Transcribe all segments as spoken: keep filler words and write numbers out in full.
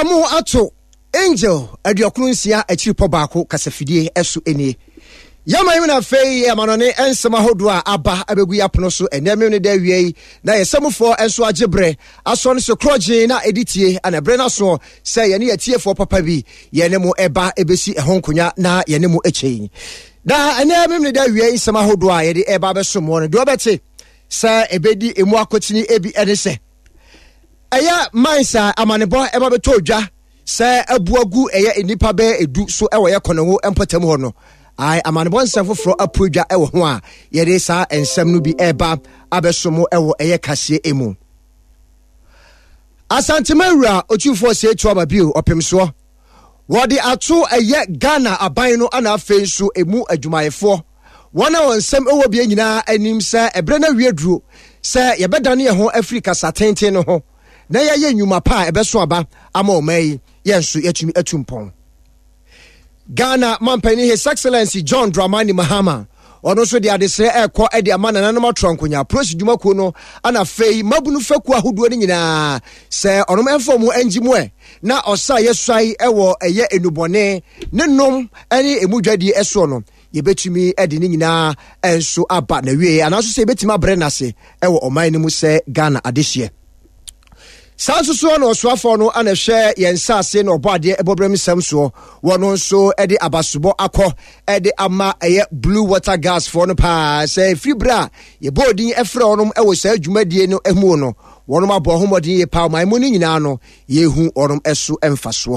Yamu ato Angel aduakunsia achiri po baako kasafidie eso enie. Yama yimna fei amanone ensema hodwa aba abegu yapno so enem ne da wiei na yesamfo enso agebre aso ne so kroje na editie ana bre na so se ye ne yetiefo papa bi ye ne mu eba ebesi ehonkonya na ye ne mu echeyin. Da enem ne da wiei sema hodwa ye de eba besomo no de obete se ebedi emu akotini ebi ene se eya mansa amanebo eba beto odwa se abuagu eye enipa be edu so ewo ye kono empotam ho no ai amanebo nsefo fro aprodwa ewo ho a ye de sa ensem no bi eba abesomo ewo eye kase emu Asantemawura otufo se etu ababio opemso wodi ato eye Ghana aban no ana afei so emu adwumayefo wona wonsem ewo bia nyina anim se ebre na wieduro se yebedane ye ho Africa satenten no ho na ye ye nyuma pa ebeso aba ama omai yenso yatumi atumpon Ghana mampani His Excellency John Dramani Mahama ono so de adesre ekọ e de amana nanom atronkonya prosiduma ko no ana fei mabunu faku ahodo ni nyina se onom enfomu angimu e na osa yesai ewo eye enubone ne nom ani emudwadi eso no yebetumi edi ni nyina enso aba na wie anaso se yebetimi abre nase ewo oman ni mu se Ghana adehye Sansu so no soafo no ana hwe yensa ase no oboade ebobrem samso wono so ede abasobo akọ ede ama eye blue water gas for no pa say fibra ye bodin efre onom ewo sa adwumadie no ehmu no wonom abo homodin ye pa mai mu ni nyina no yehu onom eso emfaso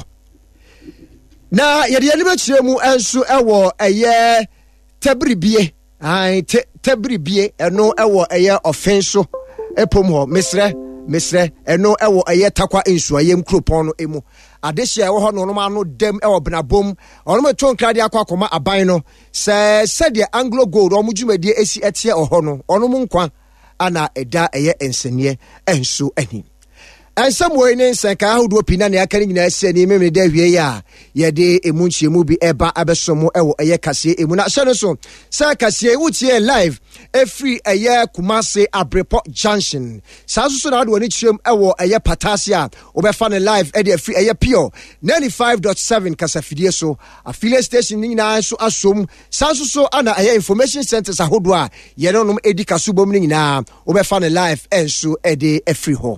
na ye de ye libetire mu enso ewo eye tabribie ai tabribie eno ewo eye offenso epom ho mesre Misre eno ewo eye takwa ensu ayem kropon no emu adehia ewo ho no no anu dem ewo benabom ono meton krade akwa akoma aban no se se de Anglo Gold omo dwumadie esi etie oho no ono mu nkwa ana eda eye ensenie ensu ani ensam we ne nsenka ahodo pina na yakari nyina ase ni memne da hwie ya ye de emu nchiemu bi eba abesomo ewo eye kase emu na hye no so se kase wutie live every eye Kumasi Abrepo Junction saso so na do ni chirem ewo eye Patasia obefa ne live e de every eye pure ninety-five point seven kasafidie so affiliate station ni nyina so asom saso so ana eye information centers ahodo a ye no nom edi kasubom ni nyina obefa ne live enso e de every ho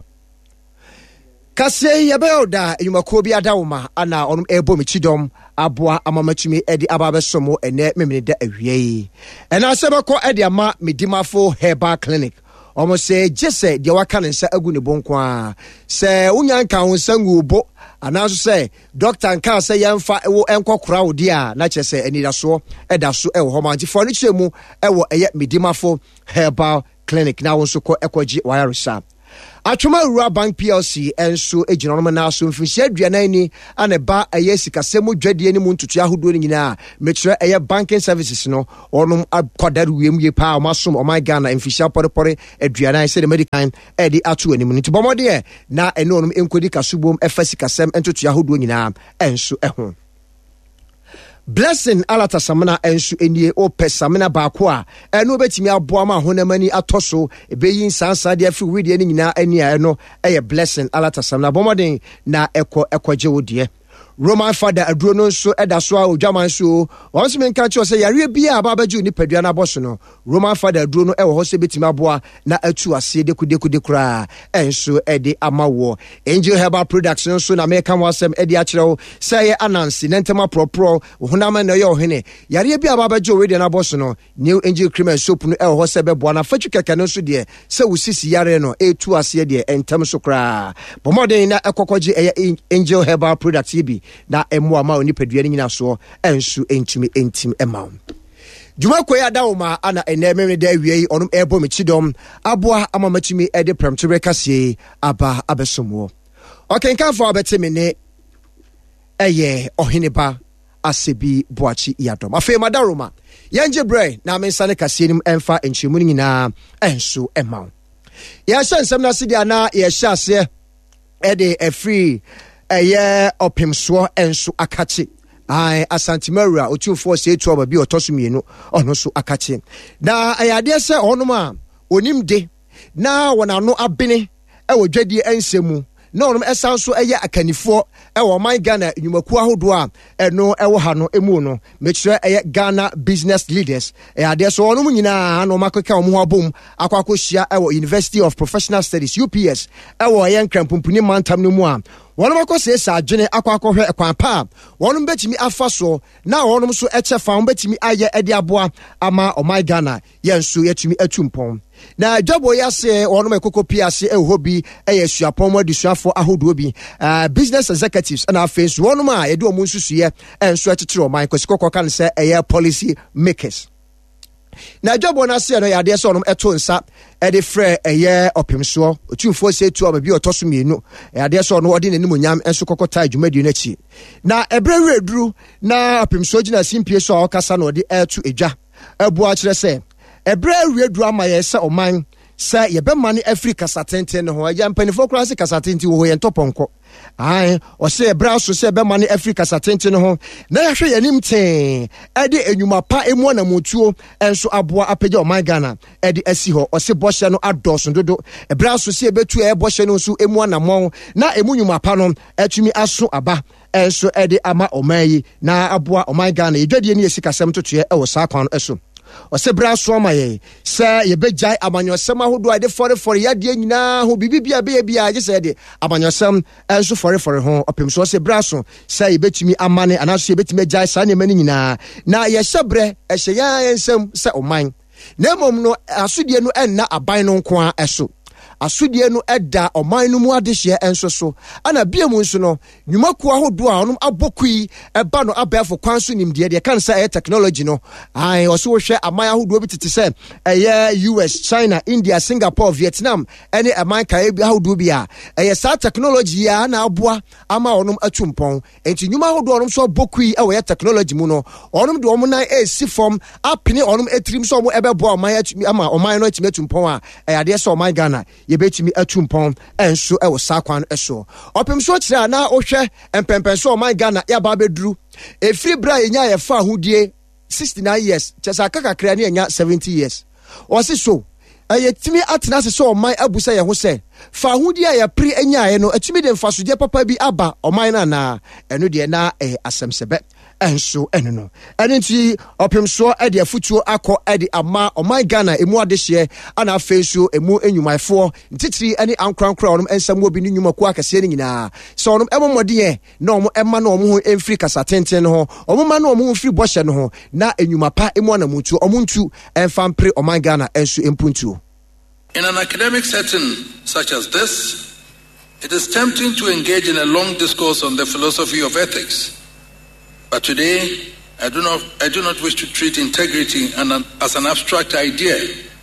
Kase yabelda enyumako bi adawoma ana onum ebo michidom aboa amamatumi edi ababesomo ene memene da awie ena sebeko edi ama medimafo herbal clinic omo se jese de waka nensa agu ne bonko a se unyanka honsangu bo anaso se doctor nka se yemfa ewo enkokora wodi a na chese enidaso edaso ewo ho manti fo ne chemu ewo eye medimafo herbal clinic na wonso ko ekoji wayarisa Atwumawura Bank P L C enso ejinonom na aso mfinhia aduanan ni aneba eye sikasemu dwadie ni mu ntutu ahodo ni nyina mekyere eye banking services no onom akwadare wiem ye pa omasom o my Ghana mfinhia porepore aduanan se de medical e di atu anim nti bomode na ene onom enkodi kasubom efa sikasem entutu ahodo nyina enso eho Blessing alata samana ensu enie o pesamena baako a eno betimi aboa ma honamani atoso ebeyin sansa de afi widi ni nyina eni a eno eye blessing alata samana bomoden na ekọ ekọje wodie Roman father aduro no so edaso a odwaman so onse menka che o se yare bia ababaju ni padua na boso no Roman father aduro no ewo ho se betimi aboa na atu ase de kude kude kura enso ede amawo Angel Herbal Production so na meka wasem ede a kire say anansi nentema propro honama na ye ohene yare bia ababaju we de na boso no New Angel Cream and Soap no ewo ho se beboa na fatu keke no so de se wusisi yare no etu ase de entem so kura bomoden na ekokoje Angel Herbal Products bi na emu ama oni padua ni nyina so ensu entimi entim ema Jumako ya dauma ana enememe da wiei onum ebo mechidom aboa amamatimi ede premture kase aba abesomo okenka fo abetime ne eye oheneba asebi boachi yadom afi madaroma yanje bre na mensa ne kase nim emfa enchemu nyina ensu ema ya hye nsem na sidi ana ya hye ase ede efri eye opimso enso akachi ai Asantemawura otufo se etu oba bi otoso mienu ono so akachi na ayade se onoma onimde na wona no abene e wodwadi ensemu na ɔnom ɛsan so ɛyɛ akanifoɔ ɛwɔ ɔman Ghana nnwumakuo ahodoɔ a ɛno ɛwɔ ha no emu no mekyerɛ ɛyɛ Ghana business leaders ɛyɛ adeɛ so ɔnom nyinaa na ɔmo akeka ɔmo ho abom akɔ akɔhyia ɛwɔ University of Professional Studies U P S ɛwɔ ɛyɛ nkrampompuni mantam no mu a wɔnom akɔ sɛ saa adwene akɔ akɔhwɛ ɛkwan pa a wɔnom bɛtumi afa so na wɔnom so ɛkyɛ fa wɔn bɛtumi ayɛ ɛde aboa ama ɔman Ghana yɛn nso yɛtumi atu mpɔn na dwabo yɛ ase wɔnom ɛkoko pii ase ɛwɔ hɔ bi ɛyɛ suapɔn mu adesuafoɔ ahodoɔ bi uh, business executives ɛna afei nso wɔnom a yɛde wɔn nsusuiɛ ɛnso ɛkyekyere ɔman kɔsi kɔkɔ ka no sɛ ɛyɛ policy makers. Na dwabo no ase no yɛadeɛ sɛ ɔnom ɛto nsa ɛde frɛ ɛyɛ ɔpemsoɔ otumfoɔ sɛ tu aba bi ɔtɔ so mmienu yɛadeɛ sɛ ɔno ɔde n'anim onyam nso kɔkɔta adwumadie no akyi na ɛberɛ werɛduru na ɔpemsoɔ gyina simpie so a ɔkasa na ɔde ɛto edwa ɛboa kyerɛ sɛ ɛberɛ werɛduru ama yɛ sɛ ɔman sɛ yɛbɛma ne afiri kasatenten no ho ɛgya mpanimfoɔ koraa sɛ kasatenten wɔ hɔ yɛntɔ pɔnkɔ ae ɔsɛ ɛberɛ so sɛ ɛbɛma ne afiri kasatenten no ho na yɛhwɛ yɛnim tee ɛde enwuma pa emu anamotuo ɛnso aboa apagya ɔman Ghana ɛde asi hɔ ɔsɛ bɔhyɛ no adɔɔso dodo ɛberɛ so sɛ ɛbɛtu ɛyɛ bɔhyɛ no nso emu anamɔn na emu nwuma pa no ɛtumi aso aba ɛnso ɛde ama ɔman yi na aboa ɔman Ghana yɛdwadie ne yɛsi kasɛm totoɛ ɛwɔ saa kwan no ɛso ɔsɛ bra so ama yɛ sɛ yɛbɛgyae amanyɔsɛm ahodoɔ a yɛde fɔrefɔre yɛadeɛ nyinaa ho biribi bia bɛyɛ bia gye sɛ yɛde amanyɔsɛm ɛnso fɔrefɔre ho ɔpem so ɔsɛ bra so sɛ yɛbɛtumi amane anaasɛ yɛbɛtumi agyae saa nneɛma no nyinaa na yɛhyɛ berɛ ɛhyɛ yɛn nsɛm sɛ ɔman na mmom no asodie no ɛnna aban no nko a ɛso asodie no ɛda ɔman no mu adehyeɛ ɛnso so ana bia mu nso no nnwumakuo ahodoɔ a ɔnom abɔkui ɛba no abɛɛfo kwan so nimdeɛ deɛ kan sɛ ɛyɛ technology no ae ɔso wohwɛ aman ahodoɔ bi tete sɛ ɛyɛ U S, China, India, Singapore, Vietnam ɛne ɛman kae bi ahodoɔ bi a ɛyɛ saa technology a na aboa ama ɔnom atu mpɔn enti nnwuma ahodoɔ ɔnom so abɔkui ɛwɔ yɛ technology mu no ɔnom de ɔmo nan ɛsi fam apene ɔnom etirim sɛ ɔmo ɛbɛboa ɔman ama ɔman no atumi atu mpɔn a ɛyɛ adeɛ sɛ ɔman Ghana yɛbɛtumi atu mpɔn ɛnso ɛwɔ saa kwan ɛso ɔpem so kyerɛ a na wohwɛ mpɛmpɛnso ɔman Ghana yɛaba abɛduru ɛfiri berɛ a yɛnya yɛfa ahodie sixty-nine years kyɛ sɛ aka kakra ne yɛnya seventy years ɔse so ɛyɛtumi atena ase sɛ ɔman abu sɛ yɛ ho sɛ fa ahodie a yɛpere anyaeɛ no atumi de mfasodeɛ papa bi aba ɔman no anaa ɛno deɛ na ɛyɛ asɛmsɛbɛ ɛnso ɛno no ɛno nti ɔpemsoɔ ɛde afutuo akɔ ɛde ama ɔman Ghana emu adehyeɛ ana afei nso emu enyumaefoɔ ntitiri ɛne ankorankora ɔnom nsɛm wɔ bi ne nnwumakuo akɛseɛ no nyinaa sɛ ɔnom ɛmɔmɔdeɛ na ɔmo ɛma na ɔmo ho ɛmfiri kasatenten no ho ɔmo ma na ɔmo ho mfiri bɔhyɛ no ho na enyuma pa emu anamutuo ɔmo ntu ɛmfa mpere ɔman Ghana ɛnso empuntuo. In an academic setting such as this, it is tempting to engage in a long discourse on the philosophy of ethics. But today, I do not, I do not wish to treat integrity as an abstract idea.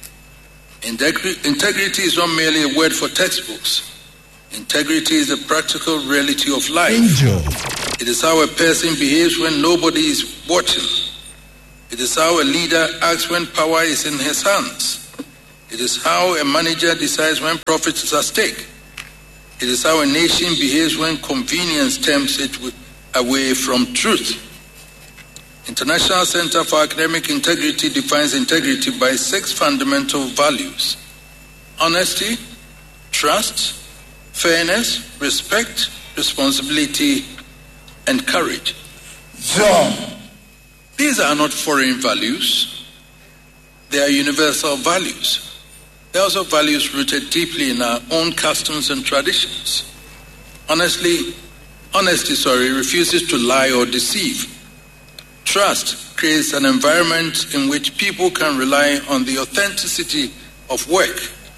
Integri- integrity is not merely a word for textbooks. Integrity is the practical reality of life. Angel. It is how a person behaves when nobody is watching. It is how a leader acts when power is in his hands. It is how a manager decides when profit is at stake. It is how a nation behaves when convenience tempts it with away from truth. International Center for Academic Integrity defines integrity by six fundamental values: honesty, trust, fairness, respect, responsibility, and courage. John. These are not foreign values. They are universal values. They are also values rooted deeply in our own customs and traditions. Honestly, Honesty, sorry, refuses to lie or deceive. Trust creates an environment in which people can rely on the authenticity of work.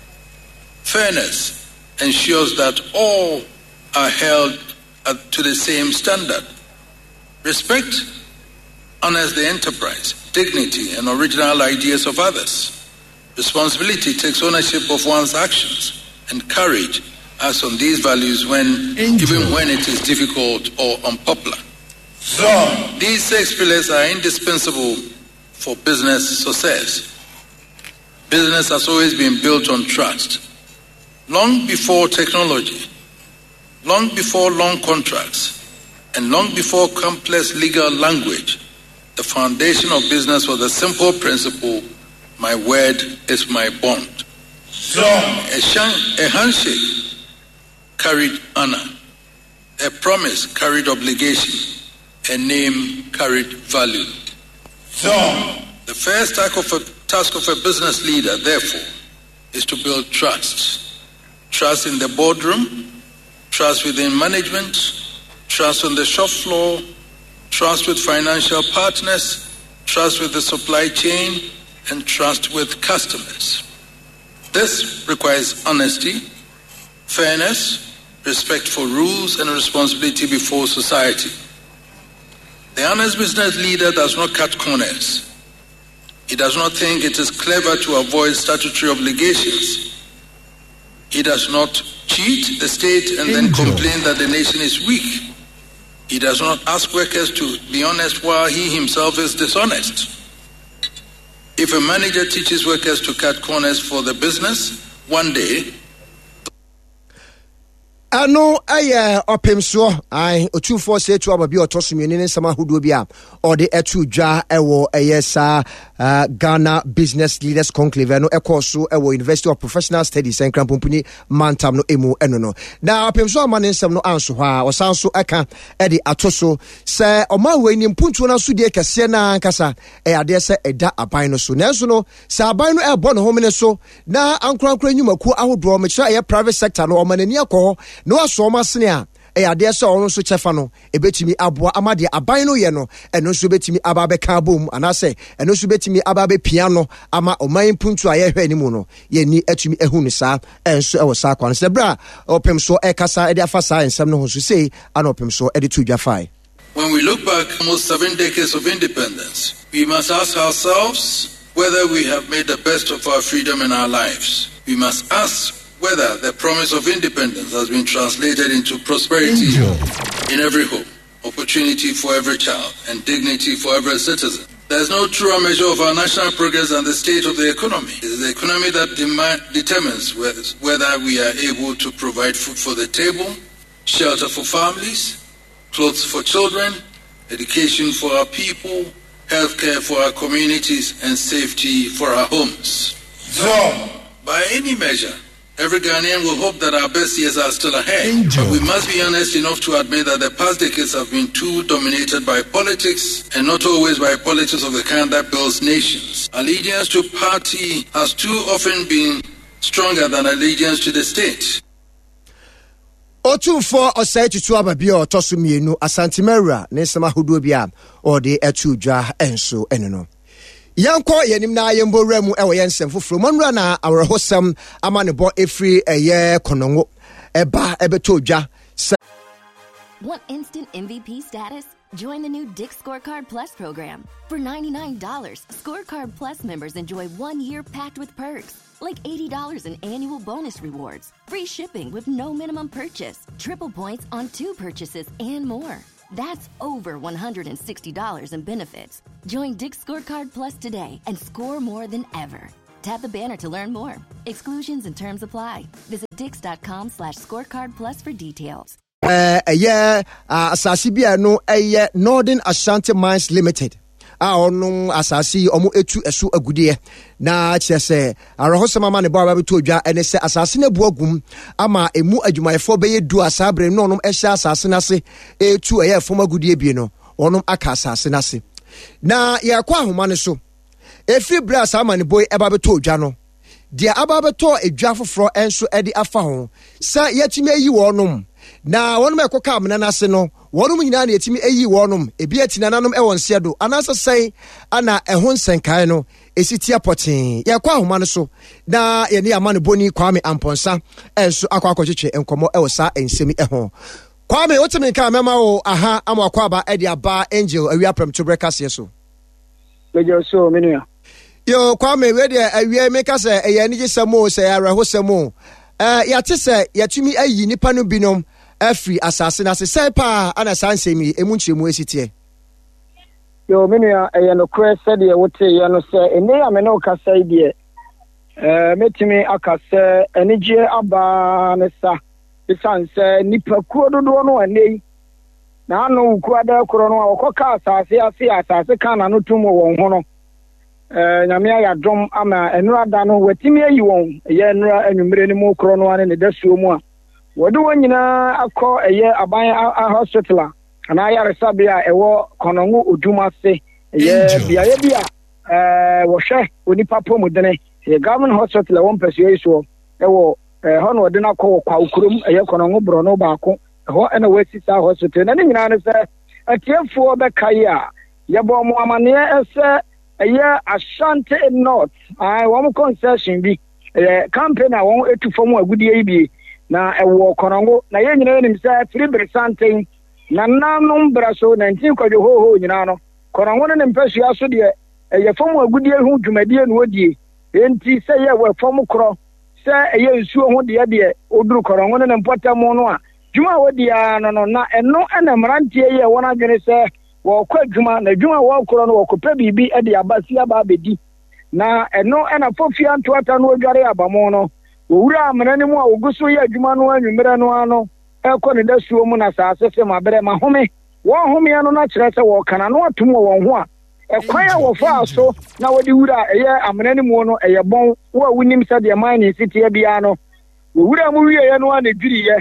Fairness ensures that all are held to the same standard. Respect honors the enterprise, dignity, and original ideas of others. Responsibility takes ownership of one's actions, and courage acts on these values when, Angel. even when it is difficult or unpopular. So, these six pillars are indispensable for business success. Business has always been built on trust. Long before technology, long before long contracts, and long before complex legal language, the foundation of business was a simple principle: my word is my bond. So, a, shan- a handshake carried honor. A promise carried obligation. A name carried value. So, the first task of a, task of a business leader, therefore, is to build trust. Trust in the boardroom, trust within management, trust on the shop floor, trust with financial partners, trust with the supply chain, and trust with customers. This requires honesty, fairness, respect for rules, and responsibility before society. The honest business leader does not cut corners. He does not think it is clever to avoid statutory obligations. He does not cheat the state and then complain that the nation is weak. He does not ask workers to be honest while he himself is dishonest. If a manager teaches workers to cut corners for the business, one day... Ano aye opem so ai otumfo se tu ababi otosumi ne nsama hodo bi a ode etu dwa ewo eyesa Ghana Business Leaders Conclave no ekoso ewo University of Professional Studies en Krampompuni Mantam no emu eno no na opem so amane nsam no anso ha osanso aka e de atoso se omawe ni mpuntu na so de kese na nkasa e ade se eda aban no so nanso no se aban no e bo no homene so na ankorankora nyumaku ahodo me kira e private sector no omanani akọ no asoma sene a e ade se ono so chefa no ebetimi aboa amade aban no ye no eno so betimi aba be ka bom anase eno so betimi aba be piano ama oman puntu a ye hwe ni mu no ye ni atumi ehunu sa enso e wo sa kwan se bra opem so e kasa e de afa sa ensem no ho so sei ana opem so e de tu dwafai. When we look back almost seven decades of independence, we must ask ourselves whether we have made the best of our freedom in our lives. We must ask whether the promise of independence has been translated into prosperity in every home, opportunity for every child, and dignity for every citizen. There is no truer measure of our national progress than the state of the economy. It is the economy that demand, determines whether we are able to provide food for the table, shelter for families, clothes for children, education for our people, healthcare for our communities, and safety for our homes. So, by any measure, every Ghanaian will hope that our best years are still ahead. Angel. But we must be honest enough to admit that the past decades have been too dominated by politics and not always by politics of the kind that builds nations. Allegiance to party has too often been stronger than allegiance to the state. Otumfo osai tutu ababi otoso mienu asantimera ne nsama hodo bia ode atu dwa enso eneno. Yanko yenim na yembowra mu ewo yensem foforo monra na awerehosam amanebo efri eye konongo eba ebeto dwa. Want instant M V P status? Join the new Dick's Scorecard Plus program. For ninety-nine dollars, Scorecard Plus members enjoy one year packed with perks, like eighty dollars in annual bonus rewards, free shipping with no minimum purchase, triple points on two purchases, and more. That's over one hundred sixty dollars in benefits. Join Dick's Scorecard Plus today and score more than ever. Tap the banner to learn more. Exclusions and terms apply. Visit dix.com slash scorecard plus for details. Uh, yeah, uh, Asasi bia no, uh, Northern Ashanti Mines Limited. Ah, ono asasi omo etu esu agudie na kyese arahosama ma ne bo ababeto dwa ene se asasi na buagum ama emu adwumayefo beye du asabre no onom ehya asasi na se etu eye fom agudie bi no onom aka asasi na se na ye kwa ahoma ne so efi bra sama ne boy ebabeto dwa no dia ababeto edwa foforo enso edi afa ho sa yetime yi wonom na wonom ekoka amna na se no wonum nyina na yetimi eyi wonum ebi atina nanom e won sedo anasa sai ana ehon senkai no esitia potin ye kwa ahoma no so na ye ne amane boni Kwame Amponsa enso akwa akwacheche enkomo e wosa ensemi ehon Kwame wotimi nka mema wo aha amakwa aba e dia ba Angel awia prem to breakers yeso bejo so menua yo Kwame we dia awia meka se eye ni gisemo se arahosemo eh ya tese yatumi ayi nipa no binom Every assassin as a sepa and a sansemi, a munchimu esitie. Yo, Minia, a yano crest said, I would say, Yano say, and they are no cassa idea. Met me a cassa, and a jeer abanesa. The son said, Nipper Kuodo and they. Now, no quadra corona or coca, I see, I see, as a can and no tumo on hono. Namia drum ama and radano, where Timmy you won't, a yanra and you made any more chrono and the desumo. wɔde wɔn nyinaa akɔ ɛyɛ aban a hospital ana ayaresabea ɛwɔ Konongo Odumase ɛyɛ biaye bia ɛɛ wɔhwɛ onipa pomudene ɛyɛ government hospital ɛwɔ mpɛsua yi so ɛwɔ ɛhɔ no wɔde no akɔ kwa ukurum ɛyɛ Konongo Borɔno baako ɛhɔ ɛna wɔasi saa hospital na ne nyinaa no sɛ atiefoɔ bɛkae a yɛbɔ mo amaneɛ ɛsɛ ɛyɛ Ashanti North ai wɔn concession bi ɛyɛ campaign a wɔn etu fam agudie yi bi na ɛwɔ Konongo na yɛn nyinaa nim sɛ firi beresanten na nanom bra so nineteen kwadwo hoho nyinaa no Konongo ne mpɛsua so deɛ ɛyɛ fam agudie ho dwumadie no odie enti sɛ yɛ wɔ fam korɔ sɛ ɛyɛ nsuo ho deɛ deɛ oduru Konongo ne mpɔtam no a dwuma wodia no no na ɛno ɛna mmeranteɛ yi wɔn adwene sɛ wɔkɔ dwuma na dwuma wɔkorɔ no wɔkɔpɛ biribi ɛde abasi aba abɛdi na ɛno ɛna fofia ntoata no odware abamo no wɔwura amena ne mu a wogu so yɛ adwuma no anwummerɛ no ano ɛkɔ ne da suo mu na saase sɛ mabrɛ ma home wɔn home no na kyerɛ sɛ wɔkana no atum wɔ wɔn ho a ɛkwan a wɔfaa so na wɔde wura ɛyɛ amena ne mu no ɛyɛ bɔn wo a wonim sɛ deɛ man ne sitie bia no wɔwura mu wieɛ no a ne dwiriyɛ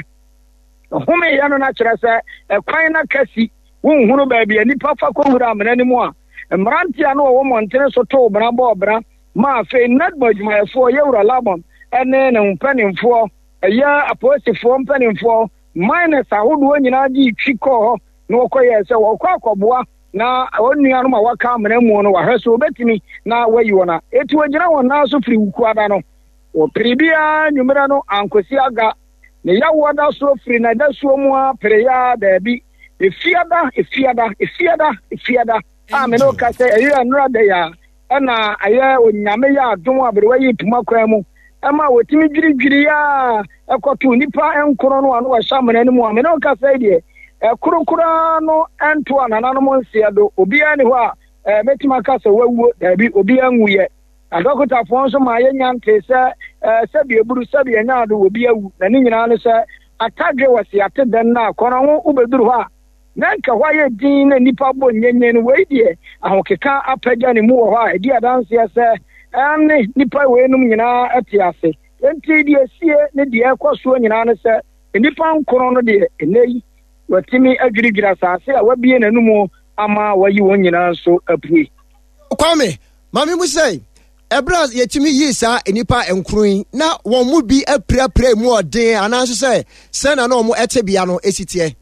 home yɛ no na kyerɛ sɛ ɛkwan na kasi wonhunu baabi a nipa fa kɔhura amena ne mu a mmeranteɛ no wɔwɔ mmɔntene so too bra bɔɔ bra ma afei nnadma adwumayɛfoɔ yɛwura labon ɛne ne mpanimfoɔ ɛyɛ apolisifoɔ mpanimfoɔ minus ahodoɔ nyinaa gye twi kɔɔ hɔ na wɔkɔyɛ sɛ wɔkɔ akɔboa na wɔn nuanom a wɔka amena mu no wɔahwɛ so wɔbɛtumi na wɔayi wɔn a ɛti wɔgyina wɔn nan so firi wukuada no wɔpere biara nnwummerɛ no ankosi aga ne yawoɔ da so firi na da suo mu a pere ya daabi efiada efiada efiada efiada a me no ka sɛ ɛyɛ nnora da ya ɛna ayɛ onyame yɛ adom a bere wayi tuma kwan mu ɛma wɔtumi dwiridwiri ya ɛkɔto nipa ɛnkoro no ano wɔhyɛ amena no mu a me no ka sɛ deɛ ɛkorokora no ɛnto a nananom nseɛ do obiara ne hɔ a ɛbɛtumi aka sɛ wawuo daabi obiara nwuyɛ adɔkotafoɔ nso ma yɛnya nte sɛ sɛbi eburu sɛbi ɛnya ado obi awu na ne nyinaa no sɛ atadwe wɔ se ate dɛn na Konongo wobɛduru hɔ a na nka hɔ ayɛ din na nipa bɔ nyenyen no wei deɛ ahokeka apagya ne mu wɔ hɔ a ɛdi adanseɛ sɛ ɛne nipa weinom nyinaa ɛte ase enti deɛ sie ne deɛ ɛkɔ soɔ nyinaa no sɛ nipa nkoro no deɛ ɛnɛ yi watimi adwirigyiri asase a wabie n'anumu ama wayi wɔn nyinaa nso apue. Kwame mame mu sɛ ɛbra yɛtimi yi saa nipa nkron na wɔn mu bi apirapira mu ɔden anaasɛ sɛ sɛ na na wɔn ɛte bia no esitiɛ.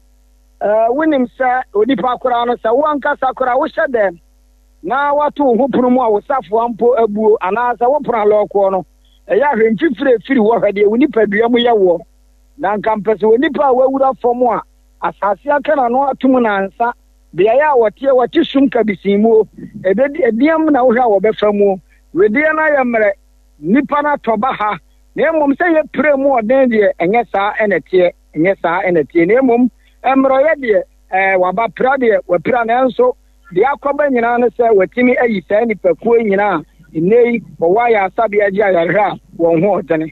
Uh, wonim sɛ onipa koraa no sɛ woankasa koraa wohyɛ dɛm na wato wo ho pono mu a wo safoa mpo abuo anaasɛ wo pono alɔɔkoɔ no ɛyɛ ahwɛmfifire firi wɔ hwɛ deɛ wo nipadua mu yɛ woɔ na nka mpɛ sɛ onipa a wawura fam a asase aka na no atom nansa beaeɛ a wɔteɛ wɔte sum kabisimuo ɛdiam na wohwɛ a wɔbɛfa mu wedeɛ no ayɛ mmerɛ nipa no atɔba ha na mmom sɛ yɛpirɛ mu ɔden deɛ ɛnyɛ saa ɛna teɛ ɛnyɛ saa ɛna teɛ na mmom ɛmmerɛyɛ deɛ ɛɛ waba pira deɛ wapira na nso deɛ akɔba nyinaa no sɛ watimi ayi saa nipakuo nyinaa nnɛ yi wɔwɔ ayɛ asabea gye ayarehwɛ a wɔn ho ɔdene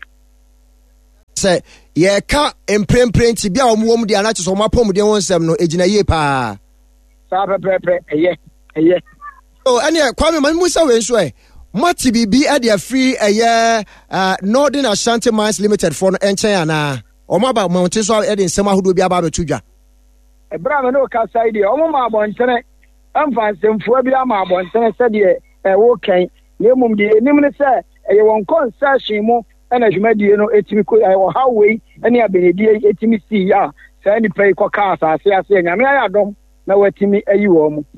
sɛ yɛka mprempren nti bia wɔn wɔ mu deɛ anakyɛ sɛ wɔn apɔmuden wɔn nsɛm no egyina yie paa saa pɛpɛɛpɛ ɛyɛ ɛyɛ o ɛnneɛ Kwame ma mu sɛ wei nso ɛ mɔte biribi ɛde afiri ɛyɛ Northern Ashanti Mines Limited fɔ no ɛnkyɛn anaa wɔn aba mɔnten so ɛde nsɛm ahodoɔ bi aba abɛto dwa ɛberɛ a me ne ɔkasa yi deɛ ɔmo ma abɔntene ɛmfa nsɛmfua bi ama abɔntene sɛdeɛ ɛwɔ kɛn na mmom deɛ ɛnim ne sɛ ɛyɛ wɔn concession mu ɛna dwumadie no ɛtumi ɛwɔ hawwei ɛne abenedie ɛtumi sii a saa nnipa yi kɔka asase ase nyame ayɛ adɔm na watumi ayi wɔn mu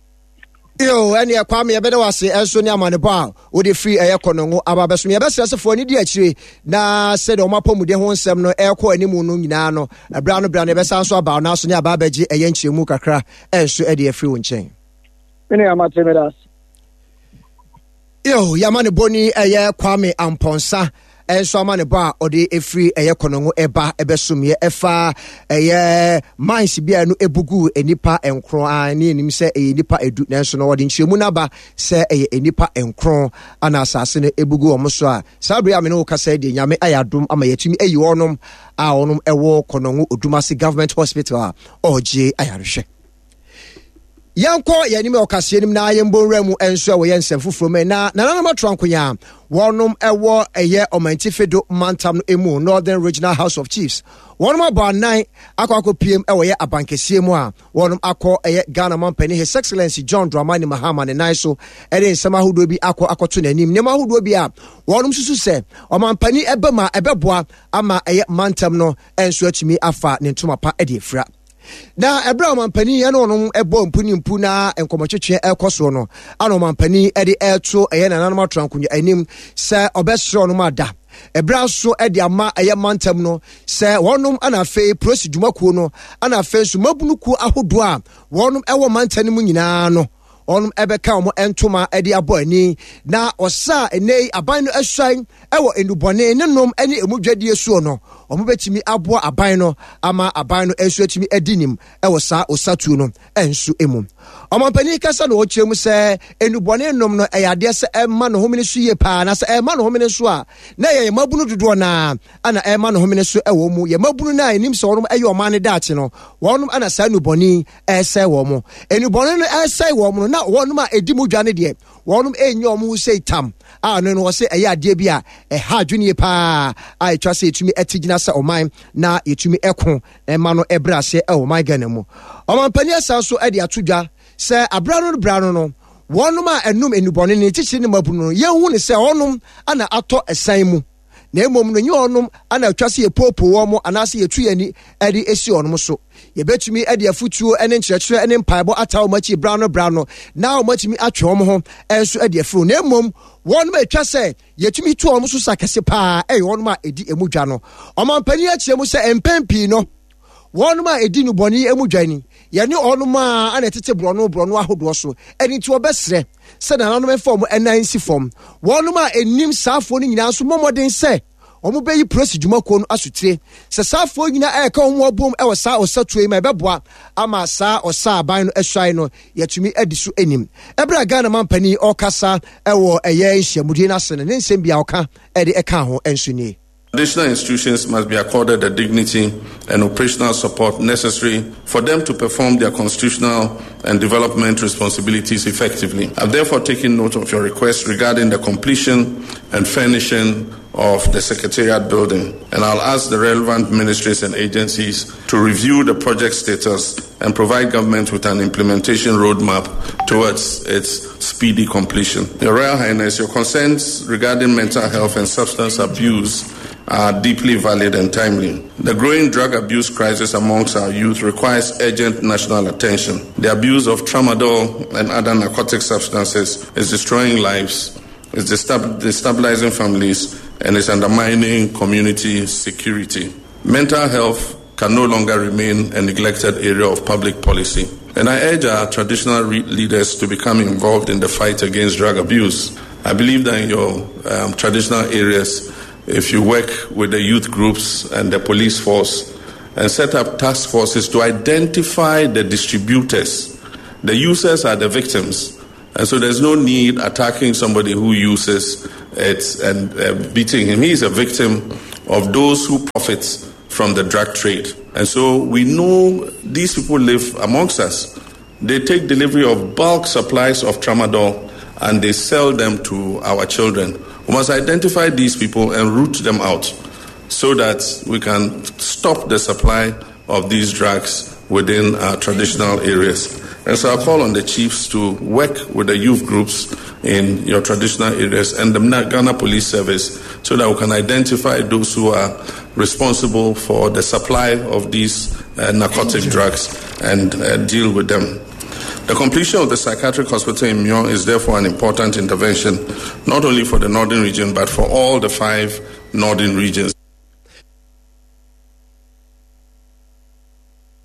yo ɛnneɛ Kwame yɛbɛda wo ase ɛnso ne amanebɔ a wode firi ɛyɛ Konongo aba bɛsom yɛbɛsrɛ sɛfoɔ ne di akyire na sɛdeɛ ɔma apɔmuden ho nsɛm no ɛkɔ animu no nyinaa no ɛberɛ no berɛ no yɛbɛsa nso aba wo na so ne aba abɛgye ɛyɛ nkyerɛmu kakra ɛnso ɛde afiri wo nkyɛn mene amatemedas yo yɛama ne bɔni ɛyɛ Kwame Amponsa ɛnso ama ne bɔ a ɔde efiri ɛyɛ Konongo ɛba ɛbɛsomyɛ ɛfa ɛyɛ mines bia no ebugu enipa nkron a ne enim sɛ ɛyɛ nipa edu nanso no wɔde nkyerɛmu naba sɛ ɛyɛ nipa nkron ana asase no ebugu wɔn so a saa bere a me no kasa de nyame ayɛ adom ama yɛtumi ayi wɔnom a wɔnom ɛwɔ Konongo Odumase Government Hospital a ɔgye ayarehwɛ Yanko Yanime Ocasianim na Yembo Remu and so we ensem from me na Nanama Trankoya, Warnum Ewa a year or Mantifedo Mantam Emu, Northern Regional House of Chiefs. One more bar nine, Akako P M Ewa a bank Siemwa, one Ako a Ghana Mampeni, His Excellency John Dramani Mahama and Niso, and then some who do be Ako Akotune, Nema who do be up. One Susu say, or Mampani Ebema Ebeboa, Ama a Mantam no, and switch me afa Nintuma Pa Eddie Fra. Na ebra mampani ya no no ebo mpuni mpuna enkomocheche ekoso no ano mampani e de eto eye na nanama trankunya anim se obesro no mada ebra so e de ama eye mantam no se wonum ana fe prosi dwumakuo no ana fe so mabunuku ahodo a wonum ewo mantani mu nyina no onum ebeka omo entoma edi abo ani na osa enei aban no ahwan ewo enubone ne nom ene emudwadie suo no omo betimi abo aban no ama aban no ensu etimi edinim ewo sa osatu no ensu emu omampani kasa no ochiem se enubone nom no eyade se ema no homene su ye pa na se ema no homene su a na ye mabunu dodo na ana ema no homene su ewo mu ye mabunu na enim se onum eye omane daate no wonum ana sa enubone ese wo mu enubone no ese wo mu na wonum a edi mu dwane de wonum enye omu sei tam a no no se eye ade bia e ha dwene pa a etwa se etumi etigina se oman na etumi eko ema no ebrase e oman Ghana mu omampani asa so ade atodwa se abrano brano no wonum a enum enubone ne tichi ne mabunu no ye hu ne se onum ana ato esan mu na emom no nye onum ana atwa se epopo wo mo ana se yetu yani ade esi onum so ye betumi ade afutuo ene nkyerɛkyerɛ ene mpaebo atawo machi brano brano na o machimi atwe om ho enso ade afuru na emom wonum atwa se yetumi tu om so sakese pa e wonum a edi emudwa no omampani akyerɛ se empempi no wonum a edi no boni emudwani yani onum a ana tete brono brono ahodo so eni ti obesre se na nanum form enansi form wonum a enim saafo ni nyina so momoden se omo beyi prosi dwumako no asutire se saafo nyina e ka omo obom e wasa osatue ma beboa ama sa osa aban no ehwai no yetumi adisu enim ebra Ghana mampani okasa ewo eye nhyiamudie na sene ne nsem bia oka e de eka ho ensu ni. Additional institutions must be accorded the dignity and operational support necessary for them to perform their constitutional and development responsibilities effectively. I've therefore taken note of your request regarding the completion and furnishing of the Secretariat building, and I'll ask the relevant ministries and agencies to review the project status and provide government with an implementation roadmap towards its speedy completion. Your Royal Highness, your concerns regarding mental health and substance abuse are deeply valid and timely. The growing drug abuse crisis amongst our youth requires urgent national attention. The abuse of tramadol and other narcotic substances is destroying lives, is destabilizing families, and is undermining community security. Mental health can no longer remain a neglected area of public policy. And I urge our traditional re- leaders to become involved in the fight against drug abuse. I believe that in your um, traditional areas, if you work with the youth groups and the police force and set up task forces to identify the distributors, the users are the victims. And so there's no need attacking somebody who uses it and uh, beating him. He is a victim of those who profit from the drug trade. And so we know these people live amongst us. They take delivery of bulk supplies of tramadol and they sell them to our children. We must identify these people and root them out so that we can stop the supply of these drugs within our traditional areas. And so I call on the chiefs to work with the youth groups in your traditional areas and the Ghana Police Service so that we can identify those who are responsible for the supply of these uh, narcotic drugs and uh, deal with them. The completion of the psychiatric hospital in Myon is therefore an important intervention, not only for the northern region, but for all the five northern regions.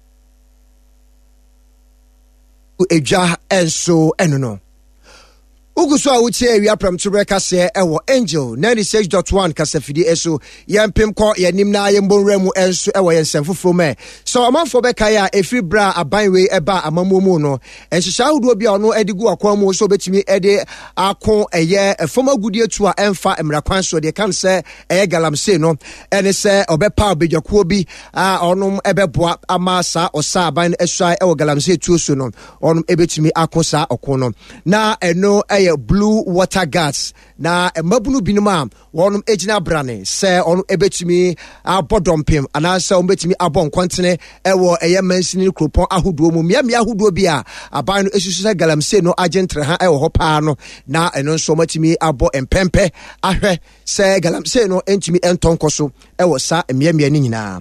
Eja enso enono. Uguso awutie wi apram to breka se ewo Angel ninety-six point one kasafidi eso yempem ko yenim na yembonra mu enso ewo yensemfoforo me so amanfo beka ya efiri bra abanwe eba amamuomu no enhihya ahodo bia ono edigu akwan mu so betimi ede akon eye efoma gudie tu a emfa emrakwan so de kan se eye galamse no ene se obepa obedwakuo bi a onom ebeboa ama sa osa aban esua ewo galamse tu so no onom ebetimi akosa okon no na eno eye Blue Water Guards na mabunu binuma wonum ejina brane se onu ebetumi abodompem ana se onu betumi abon kwantene ewo eye mansini kropon ahodo mu mia mia ahodo bi a aban no esusu se galamse no agentre ha ewo ho pa no na eno nso matumi abo empempe ahwe se galamse no entumi entonkoso ewo sa mia mia ni nyina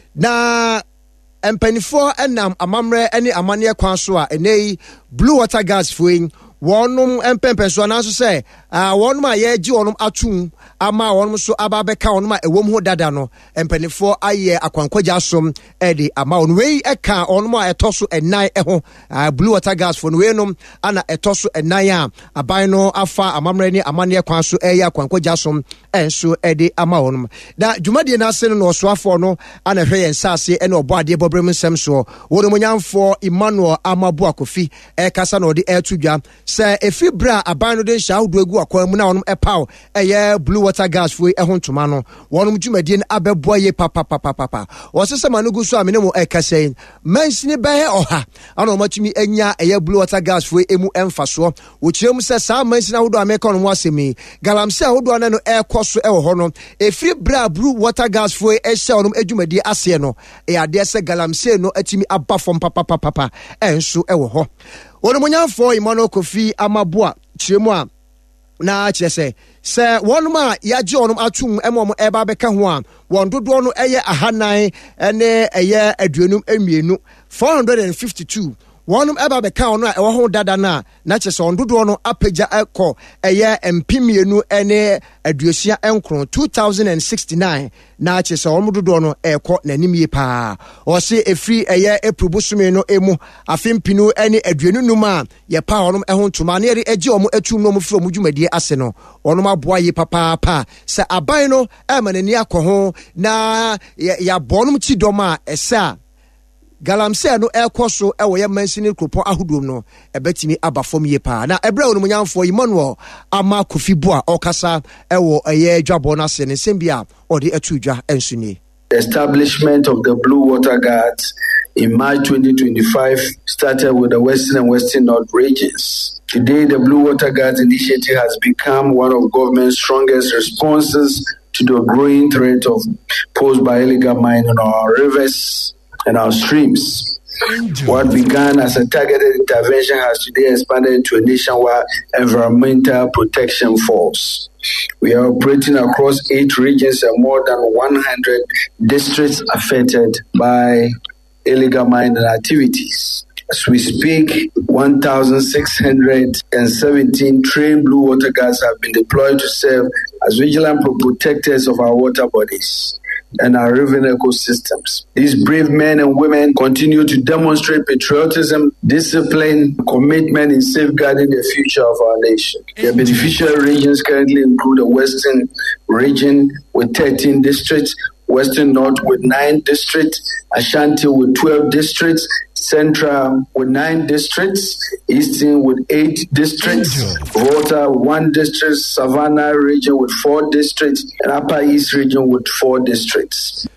na empanifo enam amamre ene amane kwan so a enei Blue Water Guards fuin wonum empempe so na so say ah wonum a ye gi wonum atum ama wonum so ababeka wonum a ewom ho dada no empenifo aye akwankwaja som edi ama won wei eka wonum a etoso enai eho Blue Water Guards for wenum ana etoso enai a aban no afa amamre ni amane kwan so eye akwankwaja som enso edi ama wonum da dwumade na ase no so afo no ana hwe yen sase ene oboade bobrem nsem so wonum nyamfo Emmanuel Amabu Akofi e kasa na odi etudwa se efi bra aban no de hya ahodo egu akwan mu na wonum epaw eye Blue Water Guards fo ehon toma no wonum dwumade na abeboa ye papa papa papa wosese manugu so amene mo ekase mansini be oha ana matumi enya eye Blue Water Guards fo emu emfaso wo kirem se sa mansini ahodo ameka no mo asemi galamse ahodo na no ekoso ewo ho no efi bra Blue Water Guards fo ehya wonum adwumade ase no e ade se galamse no atimi abafom papa papa papa enso ewo ho Onomunyamfo Emmanuel Kofi Amabua kiremu a na kyese se wonum a yaje onum atum emom eba beka ho a won dodo no eye ahanan ene eye aduonum emienu four hundred fifty-two wonum eba beka ono a ewo ho dada na na kyese on dodo no apagya ekọ eye empimienu ene aduosia enkron two thousand sixty-nine na kyese on dodo no ekọ nanim ye pa o se efri eye eprobusume no emu afempinu ene aduonu numa ye pa onum ehon tuma na ye ege omu atum no mu fro mu dwumadie ase no onum aboa ye papa pa se aban no emanani akọ na ya bonum ti doma esa galamse no ekoso ewo ye mansini kropon ahodom no ebetimi abafom ye pa na ebra wonu nyamfo Emmanuel Ama Kofi Bua okasa ewo eye dwabo na se ne sembia odi atudwa ensuni. The establishment of the Blue Water Guards in March twenty twenty-five started with the Western and Western North regions. Today, the Blue Water Guards initiative has become one of government's strongest responses to the growing threat of posed by illegal mining on our rivers and our streams. What began as a targeted intervention has today expanded into a nationwide environmental protection force. We are operating across eight regions and more than one hundred districts affected by illegal mining activities. As we speak, one thousand six hundred seventeen trained Blue Water Guards have been deployed to serve as vigilant protectors of our water bodies and our river ecosystems. These brave men and women continue to demonstrate patriotism, discipline, commitment in safeguarding the future of our nation. The beneficial regions currently include the Western region with thirteen districts, Western North with nine districts, Ashanti with twelve districts, Central with nine districts, Eastern with eight districts, Volta one district, Savannah region with four districts, and Upper East region with four districts.